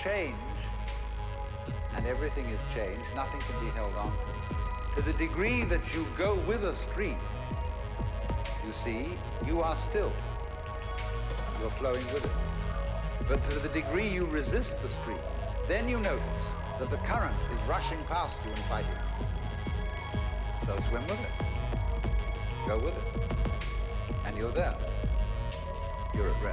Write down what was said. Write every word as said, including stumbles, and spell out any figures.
change, and everything is changed, nothing can be held on to. To the degree that you go with a stream, you see, you are still. You're flowing with it. But to the degree you resist the stream, then you notice that the current is rushing past you and fighting. So swim with it. Go with it. And you're there. You're at rest.